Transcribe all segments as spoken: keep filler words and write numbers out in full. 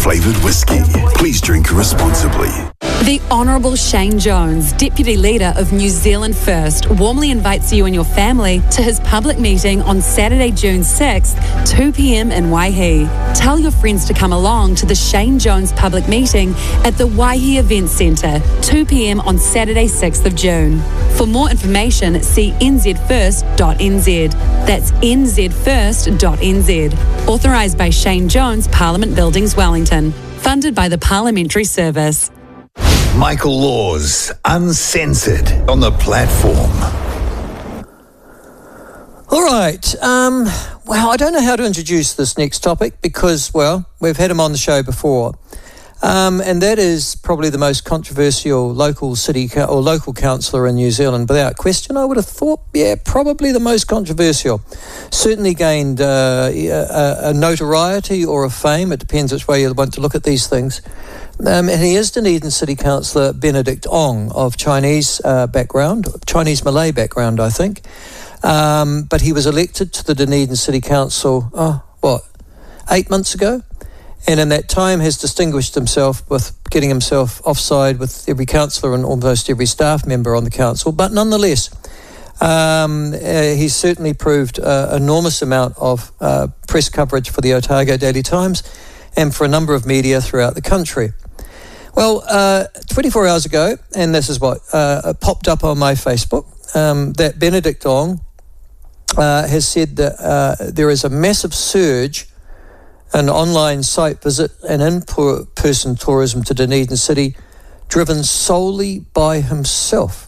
flavoured whiskey. Please drink responsibly. The Honourable Shane Jones, Deputy Leader of New Zealand First, warmly invites you and your family to his public meeting on Saturday, June sixth, two p.m. in Waihi. Tell your friends to come along to the Shane Jones public meeting at the Waihi Event Centre, two p.m. on Saturday, sixth of June. For more information, see n z first dot n z. That's n z first dot n z. Authorised by Shane Jones, Parliament Buildings, Wellington. Funded by the Parliamentary Service. Michael Laws, Uncensored, on the platform. All right. Um, well, I don't know how to introduce this next topic because, well, we've had him on the show before. Um, and that is probably the most controversial local city co- or local councillor in New Zealand. Without question, I would have thought, yeah, probably the most controversial. Certainly gained uh, a, a notoriety or a fame. It depends which way you want to look at these things. Um, and he is Dunedin City Councillor Benedict Ong of Chinese uh, background, Chinese Malay background, I think. Um, but he was elected to the Dunedin City Council, oh, what, eight months ago? And in that time has distinguished himself with getting himself offside with every councillor and almost every staff member on the council. But nonetheless, um, uh, he's certainly proved uh, enormous amount of uh, press coverage for the Otago Daily Times and for a number of media throughout the country. Well, uh, twenty-four hours ago, and this is what uh, popped up on my Facebook, um, that Benedict Ong uh, has said that uh, there is a massive surge in online site visit and in-person tourism to Dunedin City driven solely by himself.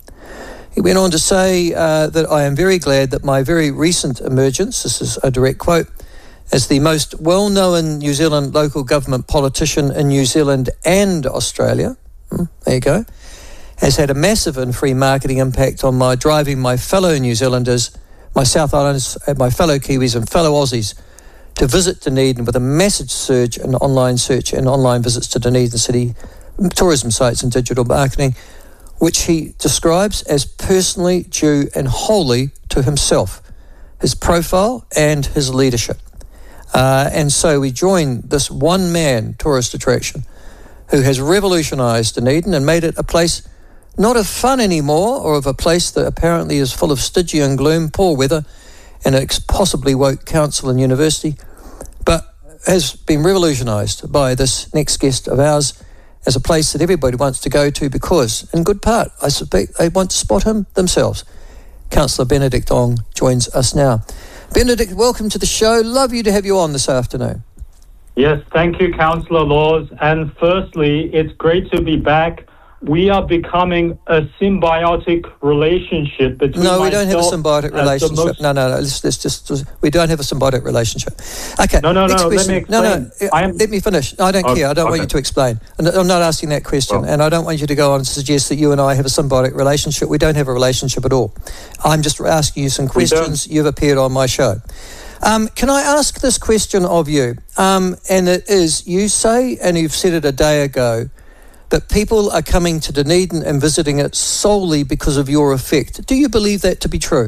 He went on to say uh, that I am very glad that my very recent emergence, this is a direct quote, as the most well-known New Zealand local government politician in New Zealand and Australia, mm, there you go, has had a massive and free marketing impact on my driving my fellow New Zealanders, my South Islanders, my fellow Kiwis and fellow Aussies to visit Dunedin with a massive surge in online search and online visits to Dunedin City tourism sites and digital marketing, which he describes as personally due and wholly to himself, his profile and his leadership. Uh, and so we join this one-man tourist attraction who has revolutionised Dunedin and made it a place not of fun anymore, or of a place that apparently is full of Stygian gloom, poor weather, and a possibly woke council and university, but has been revolutionised by this next guest of ours as a place that everybody wants to go to because, in good part, I suspect they want to spot him themselves. Councillor Benedict Ong joins us now. Benedict, welcome to the show. Love you to have you on this afternoon. Yes, thank you, Councillor Laws. And firstly, it's great to be back. We are becoming a symbiotic relationship between No, we don't have a symbiotic relationship. Most... No, no, no. Let's, let's just, we don't have a symbiotic relationship. Okay. No, no, next no. question. Let me explain. No, no. I am... Let me finish. I don't oh, care. I don't okay. want you to explain. I'm not asking that question, well, and I don't want you to go on and suggest that you and I have a symbiotic relationship. We don't have a relationship at all. I'm just asking you some questions. You've appeared on my show. Um, can I ask this question of you? Um, and it is, you say, and you've said it a day ago, that people are coming to Dunedin and visiting it solely because of your effect. Do you believe that to be true?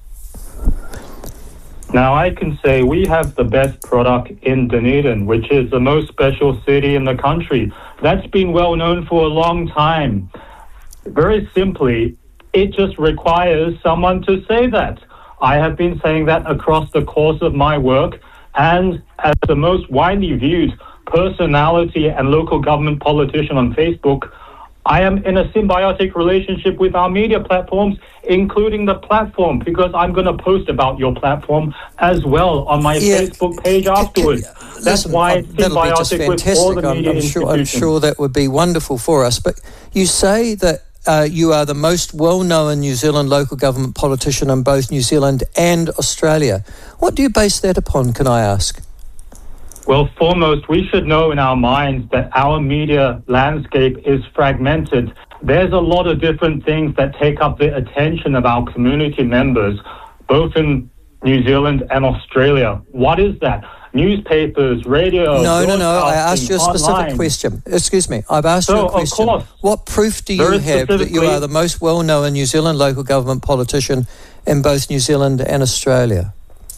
Now, I can say we have the best product in Dunedin, which is the most special city in the country. That's been well known for a long time. Very simply, it just requires someone to say that. I have been saying that across the course of my work, and as the most widely viewed personality and local government politician on Facebook, I am in a symbiotic relationship with our media platforms, including the platform, because I'm going to post about your platform as well on my yeah. Facebook page afterwards. That's Listen, why it's that'll be just symbiotic with fantastic. all the media I'm, I'm, sure, I'm institutions. sure that would be wonderful for us. But you say that uh, you are the most well-known New Zealand local government politician in both New Zealand and Australia. What do you base that upon, can I ask? Well, foremost, we should know in our minds that our media landscape is fragmented. There's a lot of different things that take up the attention of our community members, both in New Zealand and Australia. What is that? Newspapers, radio, No, no, no. I asked you a specific online. question. Excuse me. I've asked so, you a question. Of course, what proof do you Very have that you are the most well-known New Zealand local government politician in both New Zealand and Australia?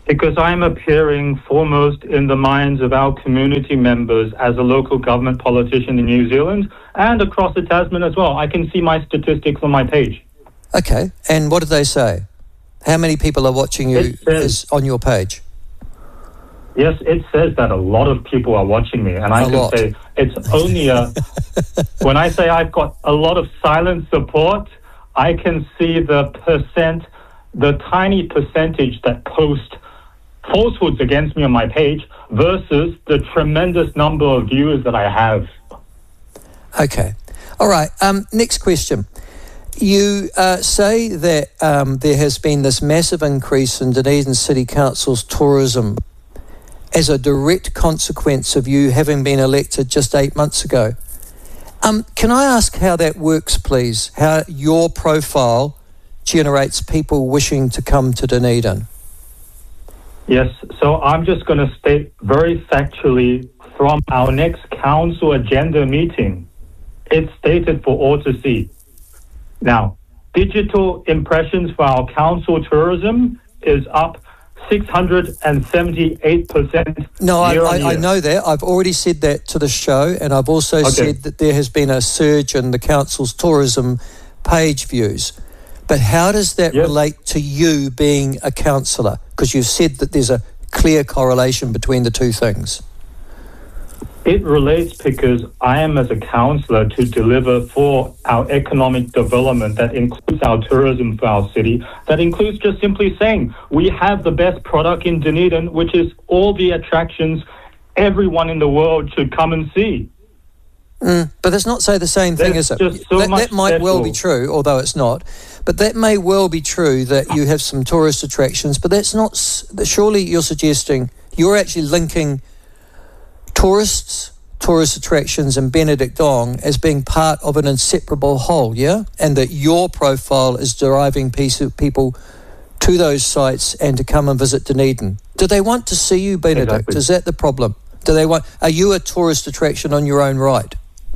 Because I'm appearing foremost in the minds of our community members as a local government politician in New Zealand and across the Tasman as well. I can see my statistics on my page. Okay, and what do they say? How many people are watching you It says- is on your page? Yes, it says that a lot of people are watching me, and I A can lot. say it's only a... when I say I've got a lot of silent support, I can see the percent, the tiny percentage that post falsehoods against me on my page versus the tremendous number of viewers that I have. Okay. All right. Um, next question. You uh, say that um, there has been this massive increase in Dunedin City Council's tourism as a direct consequence of you having been elected just eight months ago. Um, can I ask how that works, please? How your profile generates people wishing to come to Dunedin? Yes, so I'm just going to state very factually from our next council agenda meeting. It's stated for all to see. Now, digital impressions for our council tourism is up six hundred seventy-eight percent. No, I, year on I, I year. know that. I've already said that to the show, and I've also Okay. said that there has been a surge in the council's tourism page views. But how does that Yes. relate to you being a councillor? Because you've said that there's a clear correlation between the two things. It relates because I am, as a councillor, to deliver for our economic development that includes our tourism for our city, that includes just simply saying we have the best product in Dunedin, which is all the attractions everyone in the world should come and see. Mm, but it's not say the same thing, There's is it? just so that, much that might well be special. true, although it's not. But that may well be true that you have some tourist attractions, but that's not... s- Surely you're suggesting you're actually linking tourists, tourist attractions and Benedict Dong as being part of an inseparable whole, yeah? And that your profile is deriving piece of people to those sites and to come and visit Dunedin. Do they want to see you, Benedict? Exactly. Is that the problem? Do they want? Are you a tourist attraction on your own right?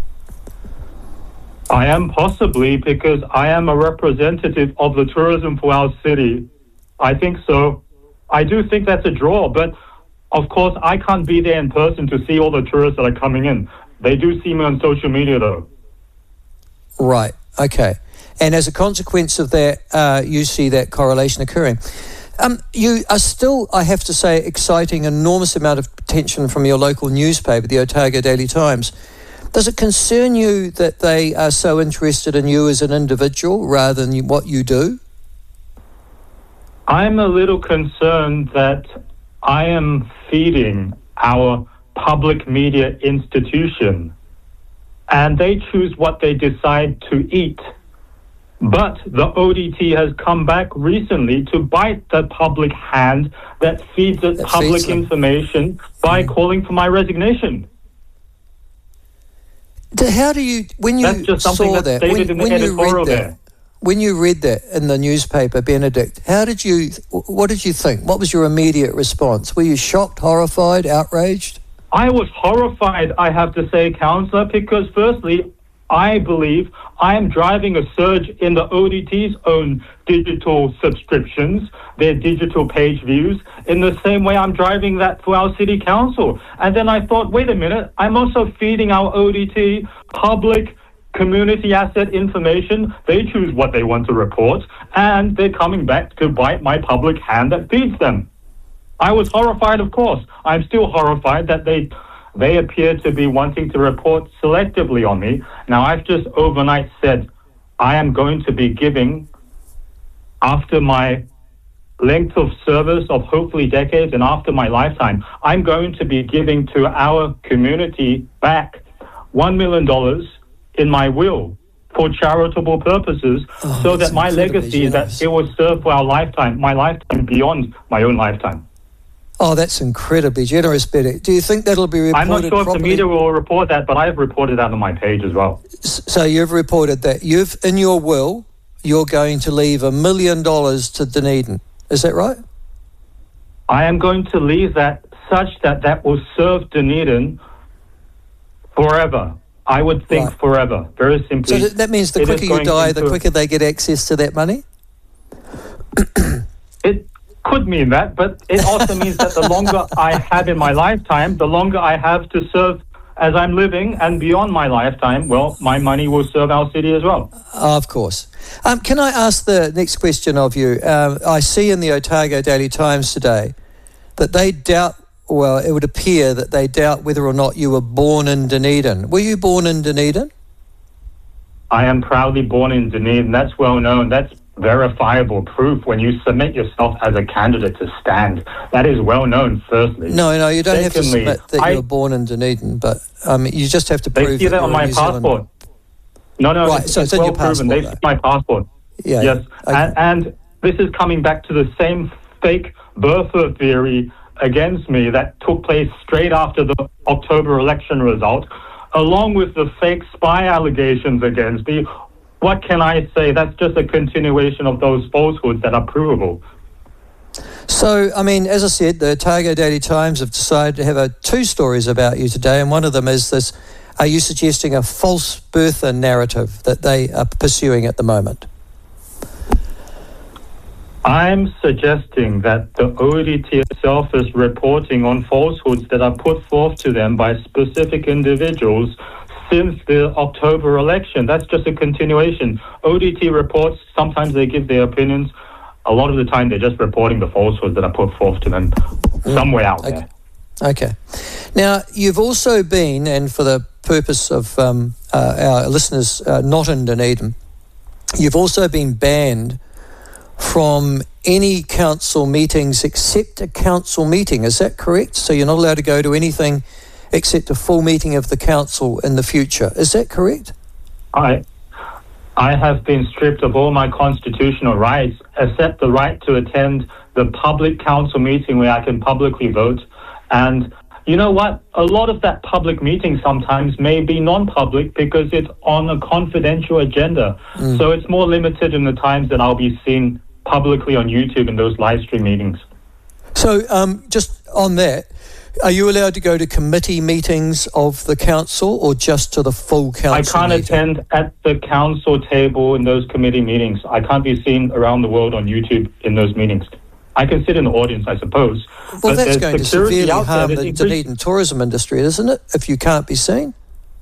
I am possibly because I am a representative of the tourism for our city. I think so. I do think that's a draw, but of course I can't be there in person to see all the tourists that are coming in. They do see me on social media though. Right, okay. And as a consequence of that, uh, you see that correlation occurring. Um, you are still, I have to say, exciting an enormous amount of attention from your local newspaper, the Otago Daily Times. Does it concern you that they are so interested in you as an individual rather than you, what you do? I'm a little concerned that I am feeding our public media institution and they choose what they decide to eat. But the O D T has come back recently to bite the public hand that feeds it That public feeds them. information by calling for my resignation. Do- How do you, when you That's just something saw that's that, stated when, in the when you editorial read that, there. when you read that in the newspaper, Benedict, how did you, what did you think? What was your immediate response? Were you shocked, horrified, outraged? I was horrified, I have to say, Councillor, because firstly, I believe I am driving a surge in the O D T's own digital subscriptions, their digital page views, in the same way I'm driving that for our city council. And then I thought, wait a minute, I'm also feeding our O D T public community asset information. They choose what they want to report, and they're coming back to bite my public hand that feeds them. I was horrified, of course. I'm still horrified that they they appear to be wanting to report selectively on me. Now, I've just overnight said I am going to be giving, after my length of service of hopefully decades and after my lifetime, I'm going to be giving to our community back one million dollars in my will for charitable purposes, Oh, so that's that my incredibly legacy is that generous. it will serve for our lifetime, my lifetime beyond my own lifetime. Oh, that's incredibly generous, Benedict. Do you think that'll be reported I'm not sure if properly? the media will report that, but I have reported that on my page as well. S- So you've reported that you've, in your will, you're going to leave a million dollars to Dunedin. Is that right? I am going to leave that such that that will serve Dunedin forever. I would think Right. forever, very simply. So th- that means the It is quicker you going die, the into- quicker they get access to that money? It could mean that, but it also means that the longer I have in my lifetime, the longer I have to serve as I'm living, and beyond my lifetime, well, my money will serve our city as well. Of course. Um, can I ask the next question of you? Um, I see in the Otago Daily Times today that they doubt, well, it would appear that they doubt whether or not you were born in Dunedin. Were you born in Dunedin? I am proudly born in Dunedin. That's well known. That's verifiable proof when you submit yourself as a candidate to stand. That is well known, firstly. No, no, you don't Secondly, have to submit that I, you were born in Dunedin, but um, you just have to they prove see that, that on you're a my New passport. Zealand. No, no, Right, it's, so it's it's in well your proven. passport, They see my passport. Yeah, Yes, okay. and, and this is coming back to the same fake birther theory against me that took place straight after the October election result, along with the fake spy allegations against me. What can I say? That's just a continuation of those falsehoods that are provable. So, I mean, as I said, the Otago Daily Times have decided to have a, two stories about you today, and one of them is this, are you suggesting a false birther narrative that they are pursuing at the moment? I'm suggesting that the O D T itself is reporting on falsehoods that are put forth to them by specific individuals since the October election. That's just a continuation. O D T reports, sometimes they give their opinions. A lot of the time they're just reporting the falsehoods that are put forth to them somewhere out okay. there. Okay. Now, you've also been, and for the purpose of um, uh, our listeners uh, not in Dunedin, you've also been banned from any council meetings except a council meeting. Is that correct? So you're not allowed to go to anything except a full meeting of the council in the future. Is that correct? I I have been stripped of all my constitutional rights, except the right to attend the public council meeting where I can publicly vote. And you know what? A lot of that public meeting sometimes may be non-public because it's on a confidential agenda. Mm. So it's more limited in the times that I'll be seen publicly on YouTube in those live stream meetings. So um, just on that, are you allowed to go to committee meetings of the council or just to the full council I can't meeting? attend at the council table in those committee meetings. I can't be seen around the world on YouTube in those meetings. I can sit in the audience, I suppose. Well, but that's going to severely harm the increased... Dunedin tourism industry, isn't it, if you can't be seen?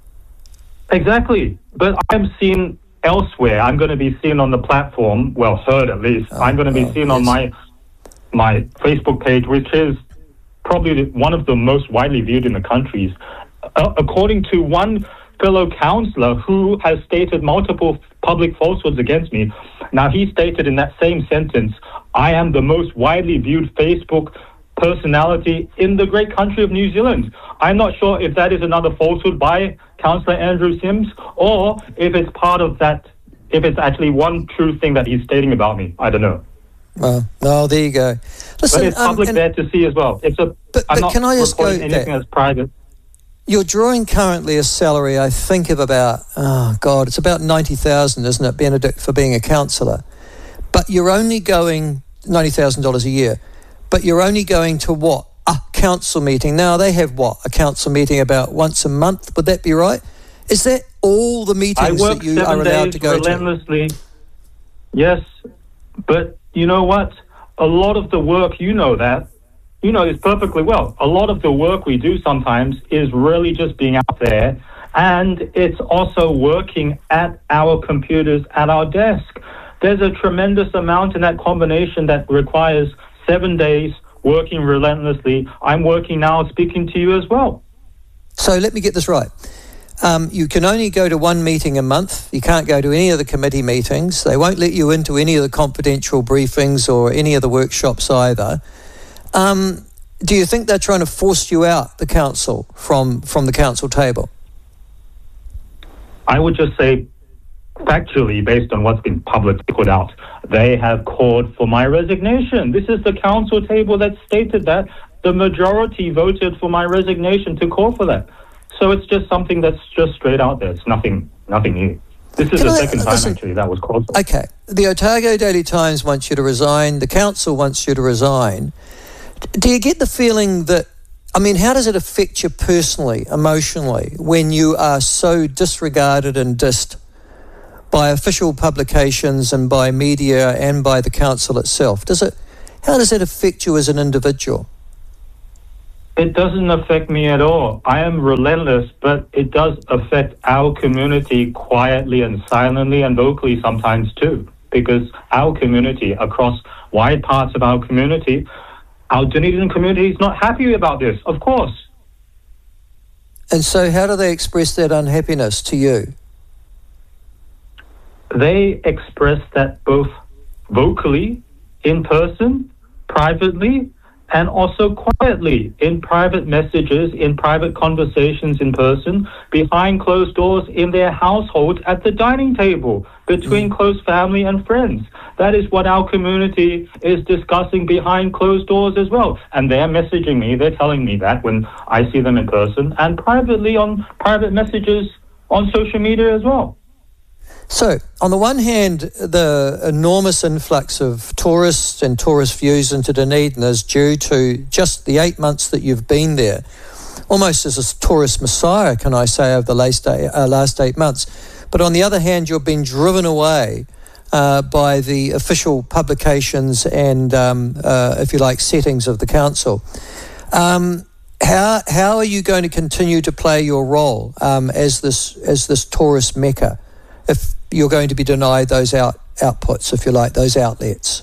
Exactly. But I'm seen elsewhere. I'm going to be seen on the platform, well, heard at least. Oh, I'm going to be oh, seen yes. on my my Facebook page, which is probably one of the most widely viewed in the countries. Uh, according to one fellow councillor who has stated multiple public falsehoods against me, now he stated in that same sentence, I am the most widely viewed Facebook personality in the great country of New Zealand. I'm not sure if that is another falsehood by Councillor Andrew Sims, or if it's part of that, if it's actually one true thing that he's stating about me. I don't know. Well, oh, there you go. Listen, but it's public um, there to see as well. It's a. But, I'm but not can I just go anything that, that's private. You're drawing currently a salary, I think, of about, oh God, it's about ninety thousand, isn't it, Benedict, for being a councillor? But you're only going ninety thousand dollars a year. But you're only going to what? A council meeting. Now, they have what? A council meeting about once a month. Would that be right? Is that all the meetings that you are allowed to go relentlessly. to? Yes, but you know what? A lot of the work, you know that, you know this perfectly well. A lot of the work we do sometimes is really just being out there, and it's also working at our computers, at our desk. There's a tremendous amount in that combination that requires seven days working relentlessly. I'm working now speaking to you as well. So let me get this right. Um, you can only go to one meeting a month. You can't go to any of the committee meetings. They won't let you into any of the confidential briefings or any of the workshops either. Um, do you think they're trying to force you out, the council, from, from the council table? I would just say, factually, based on what's been publicly put out, they have called for my resignation. This is the council table that stated that. The majority voted for my resignation to call for that. So it's just something that's just straight out there. It's nothing nothing new. This is Can the I, second time, listen, actually, that was called for. Okay. The Otago Daily Times wants you to resign. The council wants you to resign. Do you get the feeling that, I mean, how does it affect you personally, emotionally, when you are so disregarded and dissed by official publications and by media and by the council itself? Does it? How does that affect you as an individual? It doesn't affect me at all. I am relentless, but it does affect our community quietly and silently and vocally sometimes too, because our community, across wide parts of our community, our Dunedin community is not happy about this, of course. And so how do they express that unhappiness to you? They express that both vocally, in person, privately, and also quietly in private messages, in private conversations in person, behind closed doors in their household at the dining table, between mm. close family and friends. That is what our community is discussing behind closed doors as well. And they're messaging me, they're telling me that when I see them in person, and privately on private messages on social media as well. So, on the one hand, the enormous influx of tourists and tourist views into Dunedin is due to just the eight months that you've been there, almost as a tourist messiah, can I say, over the last eight, uh, last eight months. But on the other hand, you've been driven away uh, by the official publications and, um, uh, if you like, settings of the council. Um, how how are you going to continue to play your role um, as this as this tourist mecca if you're going to be denied those out, outputs, if you like, those outlets?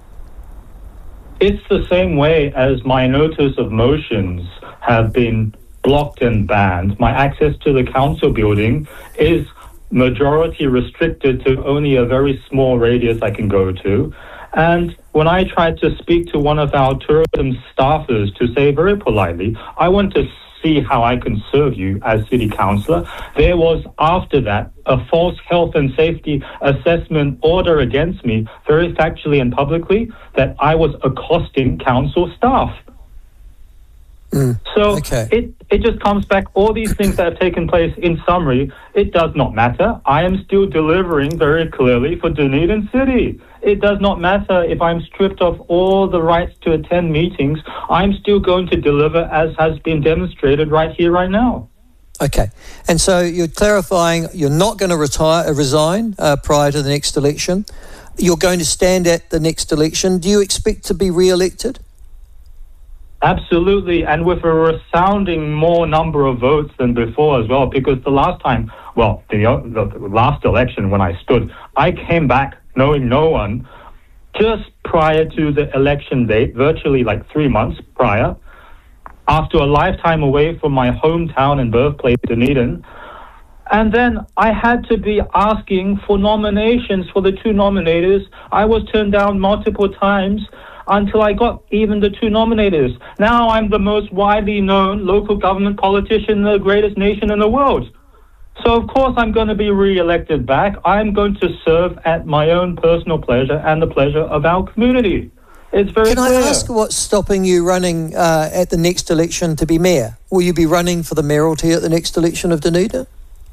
It's the same way as my notice of motions have been blocked and banned. My access to the council building is majority restricted to only a very small radius I can go to. And when I tried to speak to one of our tourism staffers to say very politely, I want to see how I can serve you as city councillor, there was after that a false health and safety assessment order against me, very factually and publicly, that I was accosting council staff. Mm, so okay. it, it just comes back, all these things that have taken place, in summary, it does not matter. I am still delivering very clearly for Dunedin City. It does not matter if I'm stripped of all the rights to attend meetings. I'm still going to deliver as has been demonstrated right here, right now. Okay. And so you're clarifying you're not going to retire, uh, resign uh, prior to the next election. You're going to stand at the next election. Do you expect to be re-elected? Absolutely, and with a resounding more number of votes than before as well, because the last time, well, the, the last election when I stood, I came back knowing no one just prior to the election date, virtually like three months prior, after a lifetime away from my hometown and birthplace, Dunedin. And then I had to be asking for nominations for the two nominators. I was turned down multiple times until I got even the two nominators. Now I'm the most widely known local government politician in the greatest nation in the world. So of course I'm going to be re-elected back. I'm going to serve at my own personal pleasure and the pleasure of our community. It's very Can clear. I ask what's stopping you running uh, at the next election to be mayor? Will you be running for the mayoralty at the next election of Dunedin?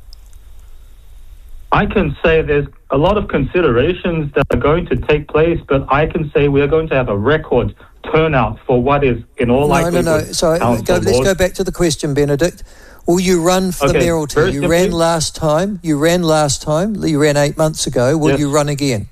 I can say there's a lot of considerations that are going to take place, but I can say we are going to have a record turnout for what is in all no, likelihood. No, no, no. Sorry, go, let's go back to the question, Benedict. Will you run for okay, the mayoralty? You simply ran last time. You ran last time. You ran eight months ago. Will yes. you run again?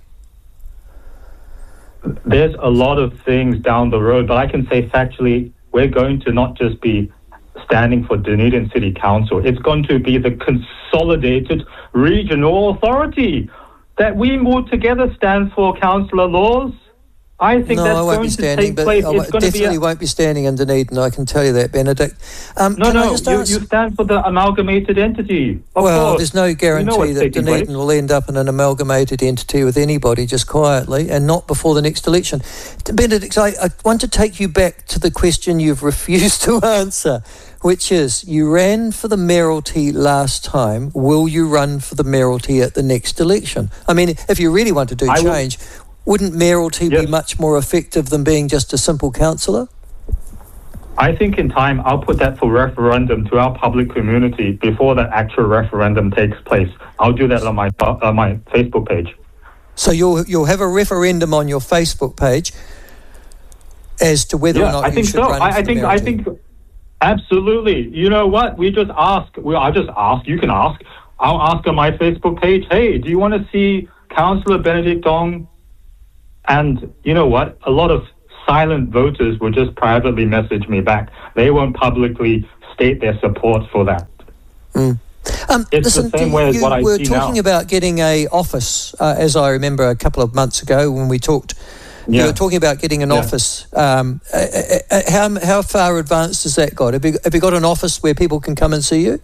There's a lot of things down the road, but I can say factually, we're going to not just be standing for Dunedin City Council. It's going to be the consolidated regional authority that we all together stand for, Councillor Laws. I think no, that's I won't going be to standing, take but place. I it's going definitely to be a... won't be standing in Dunedin, I can tell you that, Benedict. Um, no, no, you, you stand for the amalgamated entity. Of well, course. there's no guarantee you know that Dunedin place. will end up in an amalgamated entity with anybody, just quietly, and not before the next election. Benedict, I, I want to take you back to the question you've refused to answer, which is, you ran for the mayoralty last time. Will you run for the mayoralty at the next election? I mean, if you really want to do I change... Will. Wouldn't mayoralty yes. be much more effective than being just a simple councillor? I think in time I'll put that for referendum to our public community before that actual referendum takes place. I'll do that on my uh, my Facebook page. So you'll you'll have a referendum on your Facebook page as to whether yeah, or not I you think should so. run I, for I think the I mayoralty. think absolutely. You know what? We just ask. We I just ask. You can ask. I'll ask on my Facebook page. Hey, do you want to see Councillor Benedict Dong? And you know what? A lot of silent voters will just privately message me back. They won't publicly state their support for that. Mm. Um, it's listen, the same way as you what I were see talking now. about getting a office, uh, as I remember a couple of months ago when we talked. Yeah. You were talking about getting an Yeah. office. Um, uh, uh, how how far advanced has that got? Have you, have you got an office where people can come and see you?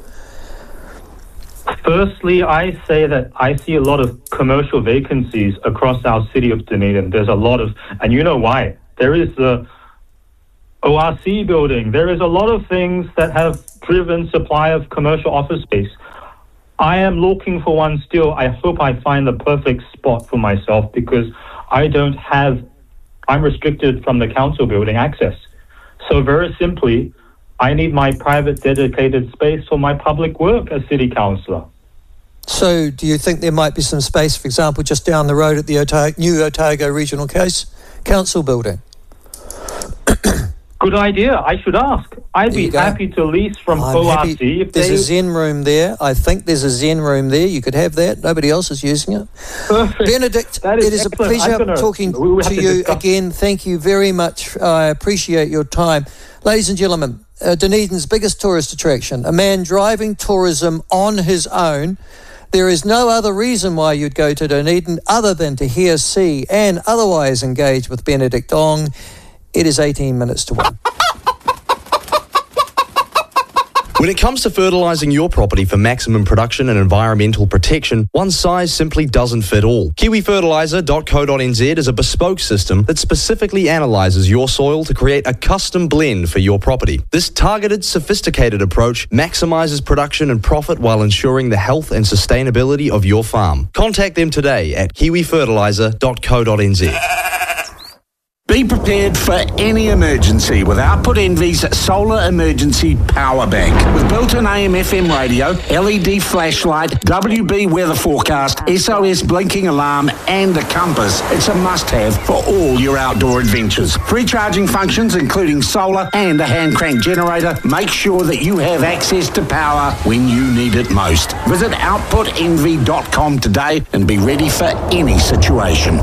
Firstly, I say that I see a lot of commercial vacancies across our city of Dunedin. There's a lot of, and you know why. There is the O R C building. There is a lot of things that have driven supply of commercial office space. I am looking for one still. I hope I find the perfect spot for myself because I don't have, I'm restricted from the council building access. So very simply, I need my private dedicated space for my public work as city councillor. So do you think there might be some space, for example, just down the road at the Otago, new Otago Regional Case Council building? Good idea. I should ask. I'd There be you go. happy to lease from I'm O R happy- C if There's they... a Zen room there. I think there's a Zen room there. You could have that. Nobody else is using it. Perfect. Benedict, That is it is excellent. a pleasure I'm gonna- talking we will have to to you discuss- again. Thank you very much. I appreciate your time. Ladies and gentlemen, uh, Dunedin's biggest tourist attraction, a man driving tourism on his own. There is no other reason why you'd go to Dunedin other than to hear, see and otherwise engage with Benedict Ong. It is eighteen minutes to one. When it comes to fertilising your property for maximum production and environmental protection, one size simply doesn't fit all. Kiwi Fertiliser dot co dot n z is a bespoke system that specifically analyses your soil to create a custom blend for your property. This targeted, sophisticated approach maximises production and profit while ensuring the health and sustainability of your farm. Contact them today at Kiwi Fertiliser dot co dot n z. Be prepared for any emergency with Output Envy's Solar Emergency Power Bank. With built-in A M F M radio, L E D flashlight, W B weather forecast, S O S blinking alarm and a compass, it's a must-have for all your outdoor adventures. Free charging functions including solar and a hand crank generator. Make sure that you have access to power when you need it most. Visit output envy dot com today and be ready for any situation.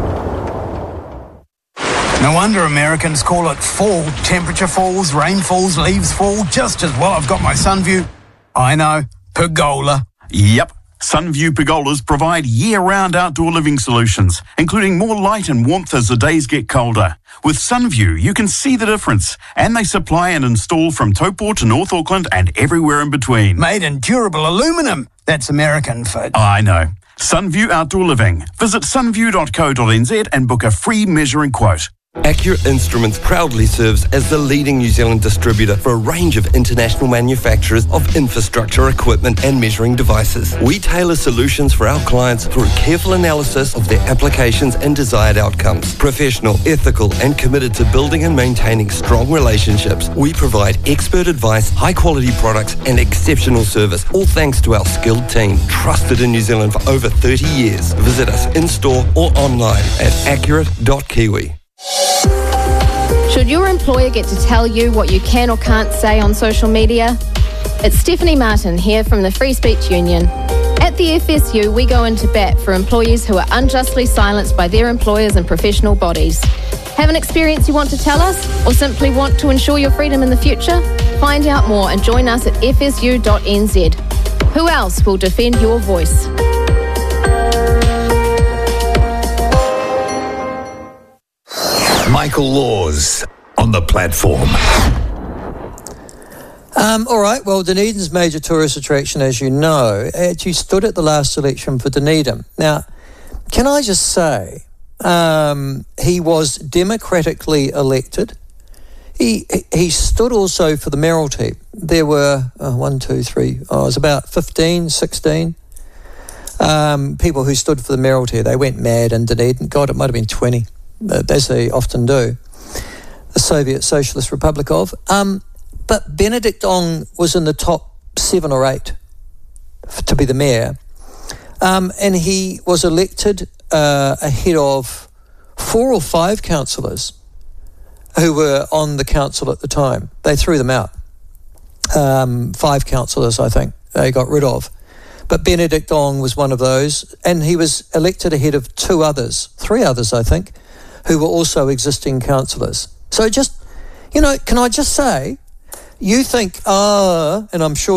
No wonder Americans call it fall. Temperature falls, rain falls, leaves fall just as well. I've got my Sunview. I know, pergola. Yep. Sunview pergolas provide year-round outdoor living solutions, including more light and warmth as the days get colder. With Sunview, you can see the difference, and they supply and install from Taupo to North Auckland and everywhere in between. Made in durable aluminum. That's American for... I know. Sunview Outdoor Living. Visit sunview dot co dot n z and book a free measuring quote. Accurate Instruments proudly serves as the leading New Zealand distributor for a range of international manufacturers of infrastructure equipment and measuring devices. We tailor solutions for our clients through careful analysis of their applications and desired outcomes. Professional, ethical, and committed to building and maintaining strong relationships, we provide expert advice, high-quality products, and exceptional service, all thanks to our skilled team, trusted in New Zealand for over thirty years. Visit us in-store or online at accurate dot kiwi. Should your employer get to tell you what you can or can't say on social media? It's Stephanie Martin here from the Free Speech Union. At the F S U, we go into bat for employees who are unjustly silenced by their employers and professional bodies. Have an experience you want to tell us, or simply want to ensure your freedom in the future? Find out more and join us at f s u dot n z. Who else will defend your voice? Michael Laws on the platform. Um, all right, well, Dunedin's major tourist attraction, as you know, actually stood at the last election for Dunedin. Now, can I just say, um, he was democratically elected. He he stood also for the mayoralty. There were uh, one, two, three, oh, it was about fifteen, sixteen um, people who stood for the mayoralty. They went mad in Dunedin. God, it might have been twenty. As they often do, the Soviet Socialist Republic of. Um, but Benedict Ong was in the top seven or eight f- to be the mayor. Um, and he was elected uh, ahead of four or five councillors who were on the council at the time. They threw them out. Um, five councillors, I think, they got rid of. But Benedict Ong was one of those, and he was elected ahead of two others, three others, I think, who were also existing councillors. So just, you know, can I just say, you think, ah, and I'm sure